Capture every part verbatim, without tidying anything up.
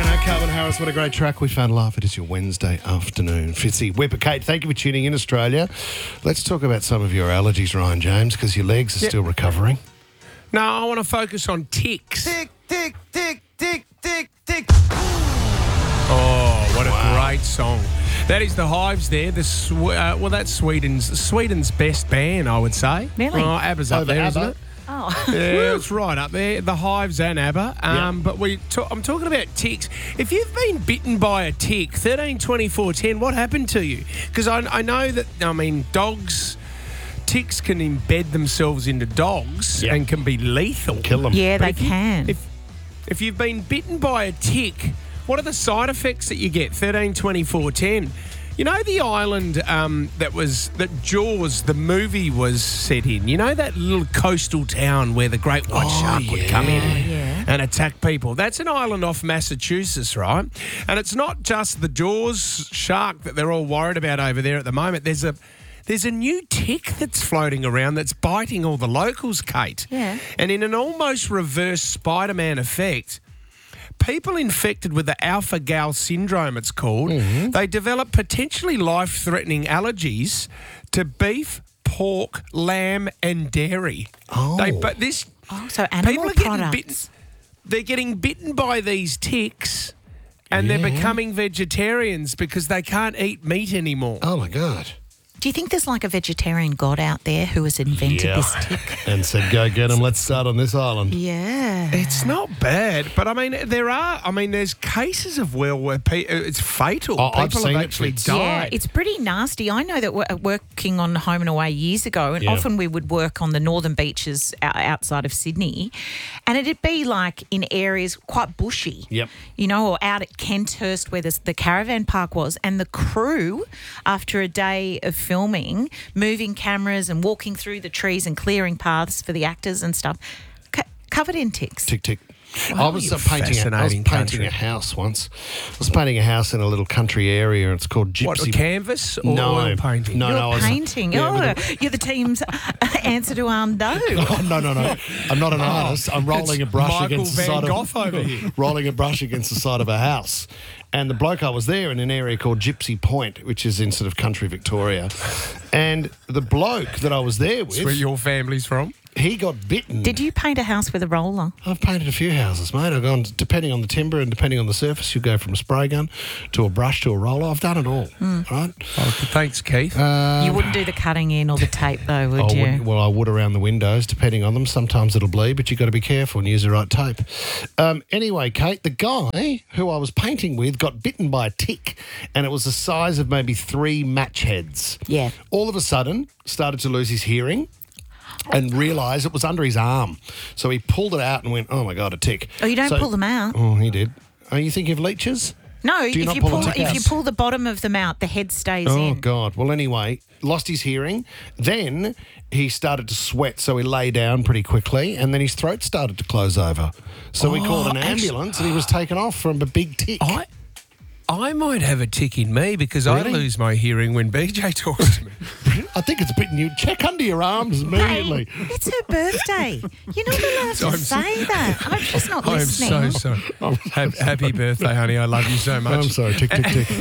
Rihanna, Calvin Harris, what a great track. We found love. It is your Wednesday afternoon. Fitzy, Whipper, Kate, thank you for tuning in, Australia. Let's talk about some of your allergies, Ryan James, because your legs are Yep. still recovering. No, I want to focus on ticks. Tick, tick, tick, tick, tick, tick. Oh, what a great song. That is the Hives there. The Swe- uh, well, that's Sweden's Sweden's best band, I would say. Really? Oh, ABBA's up Over there, ABBA. not it? Oh. Yeah, it's right up there. The Hives and ABBA. Um, Yeah. But we ta- I'm talking about ticks. If you've been bitten by a tick, thirteen twenty-four ten, what happened to you? Because I, I know that, I mean, dogs, ticks can embed themselves into dogs Yeah. and can be lethal. Kill them. Yeah, But they if you- can. If, if you've been bitten by a tick, what are the side effects that you get? thirteen twenty-four ten. You know the island um, that was that Jaws, the movie, was set in. You know that little coastal town where the great white Oh, shark would come in and, yeah. and attack people. That's an island off Massachusetts, right? And it's not just the Jaws shark that they're all worried about over there at the moment. There's a there's a new tick that's floating around that's biting all the locals, Kate. Yeah. And in an almost reverse Spider-Man effect, people infected with the alpha-gal syndrome, it's called, Mm-hmm. they develop potentially life-threatening allergies to beef, pork, lamb, and dairy. Oh. They, but this Oh, so people animal are getting products. bitten. They're getting bitten by these ticks, and they're Yeah. becoming vegetarians because they can't eat meat anymore. Oh, my God. Do you think there's like a vegetarian god out there who has invented Yeah. this tick? And said, go get them. Let's start on this island. Yeah. It's not bad, but I mean, there are. I mean, there's cases of well where pe- it's fatal. Oh, I've People seen have it, actually Fitz. died. Yeah, it's pretty nasty. I know that we're working on Home and Away years ago, and Yeah. often we would work on the northern beaches o- outside of Sydney, and it'd be like in areas quite bushy. Yep. You know, or out at Kenthurst where the, the caravan park was, and the crew, after a day of filming, moving cameras and walking through the trees and clearing paths for the actors and stuff, co- covered in ticks. Tick, tick. Wow, I was you're uh, painting. A, I was fascinating painting country. a house once. I was painting a house in a little country area, and it's called Gypsy. What, a canvas or No, oil painting? no. You're I was- painting. yeah, oh, with you're the team's answer to Armando. Oh, no, no, no. I'm not an artist. I'm rolling a It's brush Michael against the Van side Gogh of over here. rolling a brush against the side of a house. And the bloke I was there in an area called Gypsy Point, which is in sort of country Victoria. And the bloke that I was there That's where with, your family's from? he got bitten. Did you paint a house with a roller? I've painted a few houses, mate. I've gone, depending on the timber and depending on the surface, you go from a spray gun to a brush to a roller. I've done it all, right? Oh, thanks, Keith. you wouldn't do the cutting in or the tape, though, would I you? would, well, I would around the windows, depending on them. Sometimes it'll bleed, but you've got to be careful and use the right tape. Um, anyway, Kate, the guy who I was painting with got bitten by a tick, and it was the size of maybe three match heads. Yeah. All of a sudden, started to lose his hearing and realised it was under his arm. So he pulled it out and went, oh, my God, a tick. Oh, you don't So- pull them out? Oh, he did. Are you thinking of leeches? No, Do you if not you pull pull, the tick if out? you pull the bottom of them out, the head stays Oh, in. God. Well, anyway, lost his hearing. Then he started to sweat, so he lay down pretty quickly, and then his throat started to close over. So we Oh, called an actu- ambulance, and he was taken off from a big tick. I I might have a tick in me because I Really? lose my hearing when B J talks to me. I think it's bitten you. Check under your arms immediately. Hey, it's her birthday. You're not allowed to I'm say that. I'm just not I am listening. so sorry. Ha- Happy birthday, honey. I love you so much. I'm sorry. Tick, tick, tick.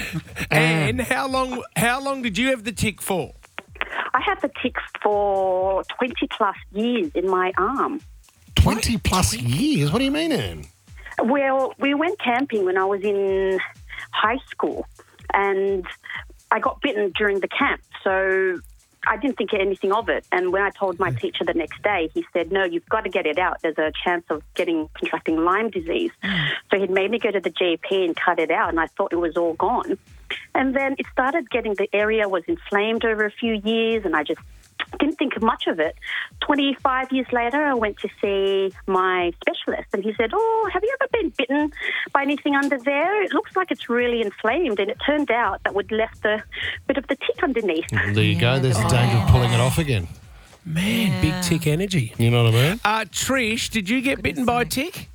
And how long how long did you have the tick for? I had the tick for twenty plus years in my arm. twenty plus years? What do you mean, Anne? Well, we went camping when I was in high school, and I got bitten during the camp, so I didn't think anything of it. And when I told my teacher the next day, he said, no, you've got to get it out. There's a chance of getting contracting Lyme disease. So he'd made me go to the G P and cut it out, and I thought it was all gone. And then it started getting, the area was inflamed over a few years, and I just didn't think much of it. twenty-five years later, I went to see my specialist, and he said, oh, have you ever been bitten by anything under there? It looks like it's really inflamed. And it turned out that we'd left a bit of the tick underneath. Well, there you go. There's the danger of pulling it off again. Man, big tick energy. You know what I mean? Uh, Trish, did you get bitten by a tick?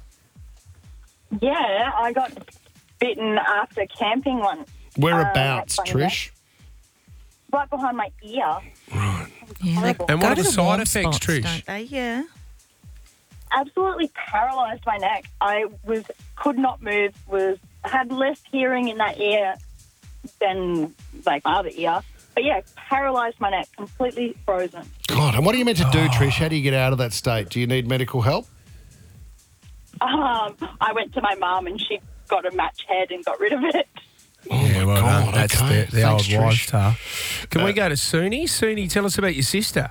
Yeah, I got bitten after camping once. Whereabouts, Uh, Trish? Right behind my ear. Yeah, they And go what are to the side warm effects, spots, Trish? Don't they? Yeah. absolutely paralysed my neck. I was could not move. Was had less hearing in that ear than like my other ear. But yeah, paralysed my neck, completely frozen. God, and what are you meant to do, Trish? How do you get out of that state? Do you need medical help? Um, I went to my mum and she got a match head and got rid of it. Yeah, well done. God, That's okay. the, the Thanks, old wives' Trish. tale. Can Uh, we go to Suni? Suni, tell us about your sister.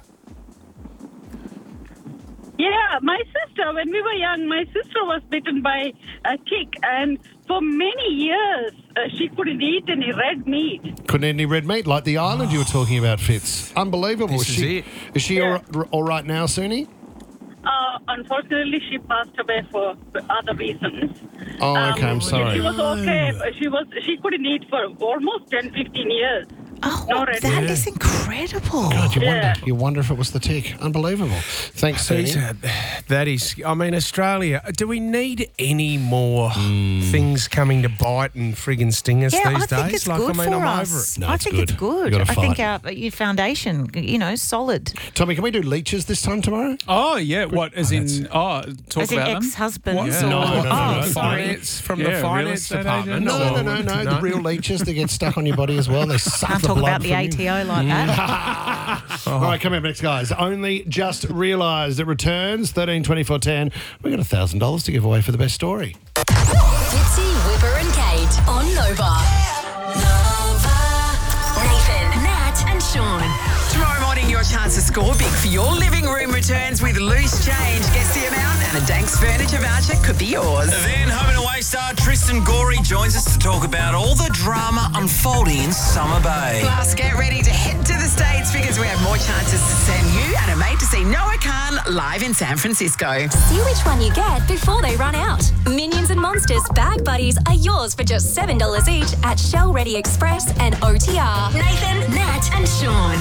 Yeah, my sister, when we were young, my sister was bitten by a tick, and for many years uh, she couldn't eat any red meat. Couldn't eat any red meat, like the island you were talking about, Fitz. Unbelievable. This is she, it. Is she Yeah. all, all right now, Suni? Uh, unfortunately, she passed away for other reasons. Oh, Um, okay, I'm sorry. She was okay, but she was she couldn't eat for almost ten, fifteen years. Oh, No red that meat. is incredible. God, you Yeah. wonder, you wonder if it was the tick. Unbelievable. Thanks, These Suni. are- That is, I mean, Australia, do we need any more things coming to bite and friggin' sting us Yeah, these I think days? it's like, good I mean, for I'm us. over it. No, I it's think good. it's good. You gotta I think fight. our, your foundation, you know, solid. Tommy, can we do leeches this time tomorrow? Oh, yeah. What, as in, oh, talk As in about them? ex-husbands What? or... No, no, no, oh, no, no. sorry. Finance, from Yeah, the real finance estate department. agents. No, or- no, no, no. The real leeches that get stuck on your body as well. They suck Can't the talk blood about the from you. A T O like that. All right, come here next, guys. Only just realised it returns thirteen twenty-four ten. We've got one thousand dollars to give away for the best story. Fitzy, Whipper and Kate on Nova. Nova. Nathan, Nat and Sean. Tomorrow morning, your chance to score big for your living room returns with loose change. Guess the amount and a Danks Furniture voucher could be yours. Then home and away star Tristan Gorey joins us to talk about all the drama unfolding in Summer Bay. Plus, get ready to head to the States because we have more chances to send you and a mate to see Noah Khan live in San Francisco. See which one you get before they run out. Minions and Monsters Bag Buddies are yours for just seven dollars each at Shell Ready Express and O T R. Nathan, Nat and Sean.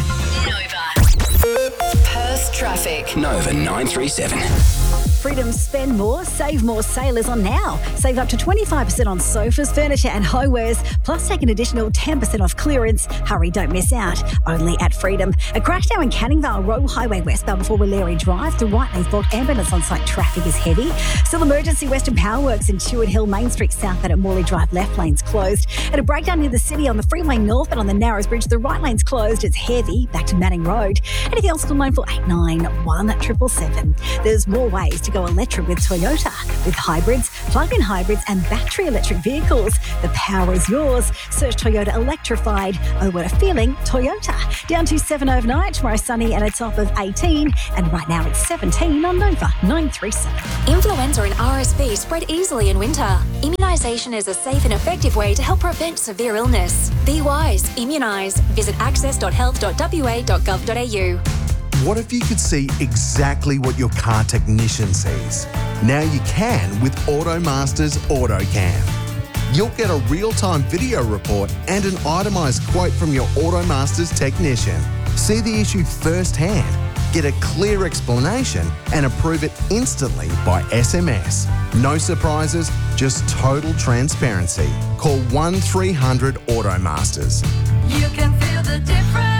Nova. Perth traffic. Nova nine three seven. Freedom Spend More, Save More sale is on now. Save up to twenty-five percent on sofas, furniture and homewares, plus take an additional ten percent off clearance. Hurry, don't miss out. Only at Freedom. A crash now in Canning Vale Road Highway westbound before Walleri Drive. The right lane's blocked. Ambulance on site traffic is heavy. Still emergency Western Power Works in Chewett Hill, Main Street southbound at Morley Drive. Left lane's closed. And a breakdown near the city on the Freeway northbound on the Narrows Bridge. The right lane's closed. It's heavy. Back to Manning Road. Anything else, call nine four eight nine one seven seven. There's more ways to go electric with Toyota. With hybrids, plug-in hybrids and battery electric vehicles. The power is yours. Search Toyota Electrified. Oh, what a feeling. Toyota. Down to seven overnight. Tomorrow sunny and a top of eighteen. And right now it's seventeen on Nova nine three seven. Influenza and R S V spread easily in winter. Immunisation is a safe and effective way to help prevent severe illness. Be wise. Immunise. Visit access dot health dot w a dot gov dot a u. What if you could see exactly what your car technician sees? Now you can with AutoMaster's AutoCam. You'll get a real-time video report and an itemised quote from your AutoMaster's technician. See the issue firsthand, get a clear explanation and approve it instantly by S M S. No surprises, just total transparency. Call one three hundred AutoMasters. You can feel the difference.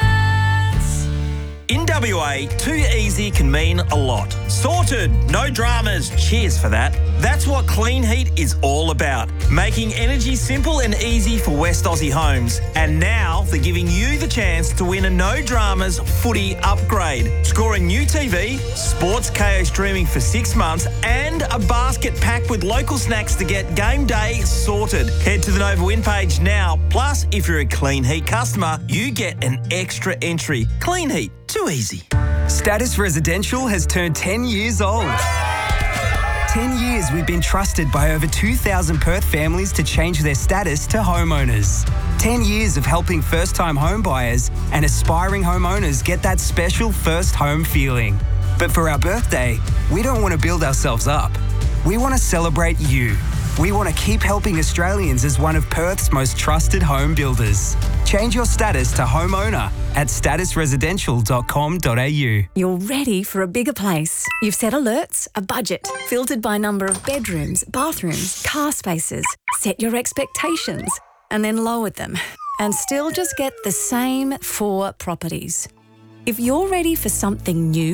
In W A, too easy can mean a lot. Sorted, no dramas, cheers for that. That's what Clean Heat is all about. Making energy simple and easy for West Aussie homes. And now they're giving you the chance to win a no dramas footy upgrade. Score a new T V, Sports K O streaming for six months, and a basket packed with local snacks to get game day sorted. Head to the Nova Win page now. Plus, if you're a Clean Heat customer, you get an extra entry. Clean Heat. Too easy. Status Residential has turned ten years old. ten years we've been trusted by over two thousand Perth families to change their status to homeowners. ten years of helping first-time home buyers and aspiring homeowners get that special first home feeling. But for our birthday, we don't want to build ourselves up. We want to celebrate you. We want to keep helping Australians as one of Perth's most trusted home builders. Change your status to homeowner at status residential dot com dot a u. You're ready for a bigger place. You've set alerts, a budget, filtered by number of bedrooms, bathrooms, car spaces. Set your expectations and then lowered them and still just get the same four properties. If you're ready for something new,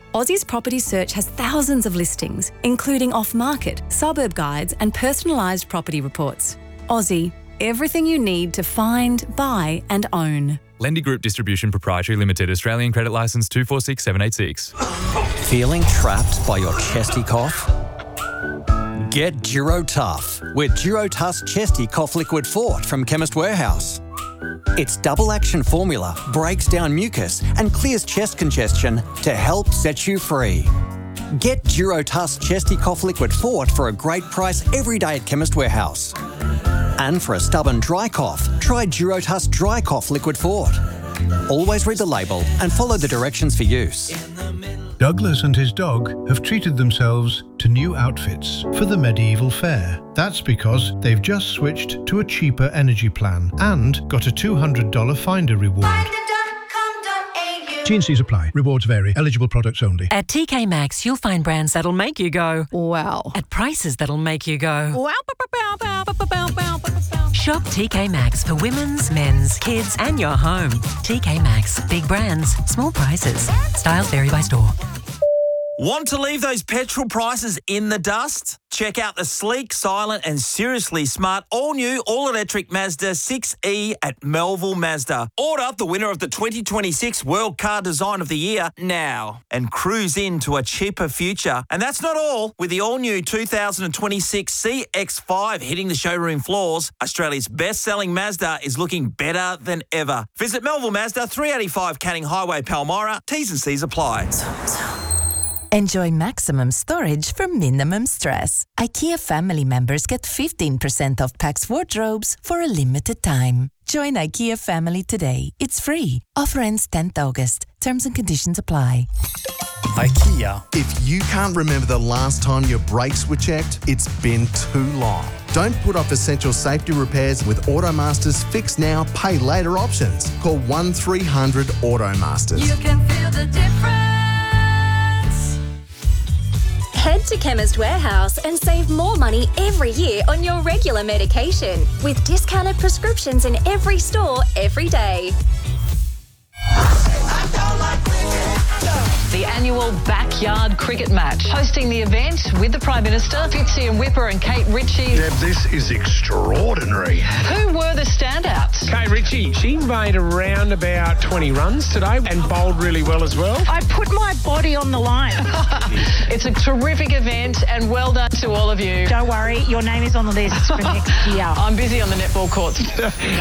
Aussie's property search has thousands of listings, including off-market, suburb guides and personalised property reports. Aussie, everything you need to find, buy and own. Lendy Group Distribution Proprietary Limited, Australian Credit Licence two four six seven eight six. Feeling trapped by your chesty cough? Get Durotough with Durotuss Chesty Cough Liquid Fort from Chemist Warehouse. Its double-action formula breaks down mucus and clears chest congestion to help set you free. Get Durotuss Chesty Cough Liquid Fort for a great price every day at Chemist Warehouse. And for a stubborn dry cough, try Durotuss Dry Cough Liquid Fort. Always read the label and follow the directions for use. Douglas and his dog have treated themselves to new outfits for the medieval fair. That's because they've just switched to a cheaper energy plan and got a two hundred dollars Finder reward. T and Cs apply. Rewards vary. Eligible products only. At T K Maxx, you'll find brands that'll make you go, wow. At prices that'll make you go, wow. Shop T K Maxx for women's, men's, kids and your home. T K Maxx. Big brands, small prices. Styles vary by store. Want to leave those petrol prices in the dust? Check out the sleek, silent and seriously smart all-new, all-electric Mazda six E at Melville Mazda. Order the winner of the twenty twenty-six World Car Design of the Year now and cruise into a cheaper future. And that's not all. With the all-new two thousand twenty-six C X five hitting the showroom floors, Australia's best-selling Mazda is looking better than ever. Visit Melville Mazda, three eighty-five Canning Highway, Palmyra. T's and C's apply. Enjoy maximum storage for minimum stress. IKEA family members get fifteen percent off Pax wardrobes for a limited time. Join IKEA family today. It's free. Offer ends tenth August. Terms and conditions apply. IKEA. If you can't remember the last time your brakes were checked, it's been too long. Don't put off essential safety repairs with Automaster's Fix Now, Pay Later options. Call one three hundred Automasters. You can feel the difference. Head to Chemist Warehouse and save more money every year on your regular medication with discounted prescriptions in every store every day. The annual Backyard Cricket Match. Hosting the event with the Prime Minister, Fitzy and Whipper and Kate Ritchie. Deb, this is extraordinary. Who were the standouts? Kate Ritchie, she made around about twenty runs today and bowled really well as well. I put my body on the line. It's a terrific event and well done to all of you. Don't worry, your name is on the list for next year. I'm busy on the netball courts.